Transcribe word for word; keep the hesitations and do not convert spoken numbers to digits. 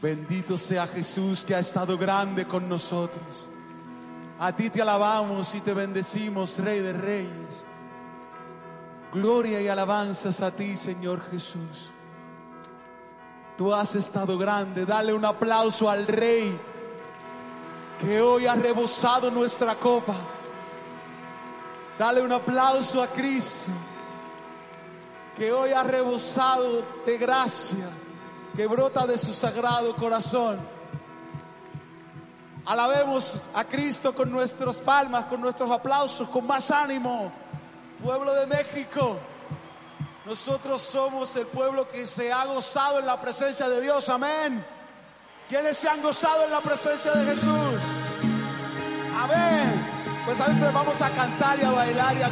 Bendito sea Jesús, que ha estado grande con nosotros. A ti te alabamos y te bendecimos, Rey de Reyes. Gloria y alabanzas a ti, Señor Jesús. Tú has estado grande. Dale un aplauso al Rey que hoy ha rebosado nuestra copa. Dale un aplauso a Cristo que hoy ha rebosado de gracia, que brota de su sagrado corazón. Alabemos a Cristo con nuestras palmas, con nuestros aplausos, con más ánimo. Pueblo de México, nosotros somos el pueblo que se ha gozado en la presencia de Dios. Amén. ¿Quiénes se han gozado en la presencia de Jesús? Amén. Pues a veces vamos a cantar y a bailar y a